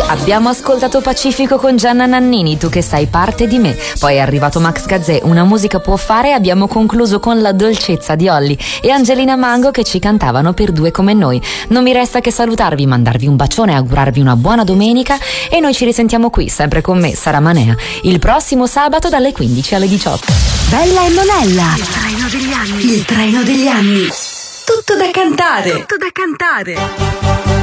Abbiamo ascoltato Pacifico con Gianna Nannini, Tu che sei parte di me. Poi è arrivato Max Gazzè, Una musica può fare, e abbiamo concluso con La dolcezza di Olly e Angelina Mango che ci cantavano Per due come noi. Non mi resta che salutarvi, mandarvi un bacione, augurarvi una buona domenica e noi ci risentiamo qui, sempre con me, Sara Manea, il prossimo sabato dalle 15 alle 18. Bella e Monella. Il treno degli anni. Il treno degli anni. Tutto da cantare. Tutto da cantare.